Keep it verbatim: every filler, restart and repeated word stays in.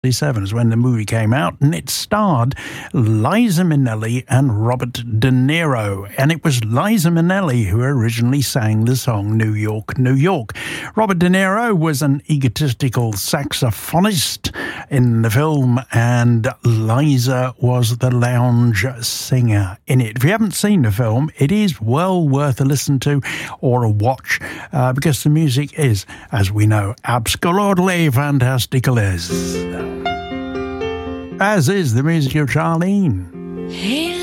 seven is when the movie came out, and it starred Liza Minnelli and Robert De Niro, and it was Liza Minnelli who originally sang the song New York, New York. Robert De Niro was an egotistical saxophonist in the film, and Liza was the lounge singer in it. If you haven't seen the film, it is well worth a listen to or a watch, uh, because the music is, as we know, absolutely fantastical. As is the music of Charlene. Hey.